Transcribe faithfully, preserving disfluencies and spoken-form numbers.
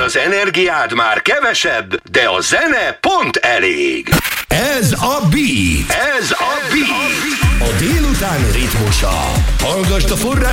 az energiád már kevesebb, de a zene pont elég. Ez a Beat. Ez a Beat. A délután ritmusa. Hallgasd a forrás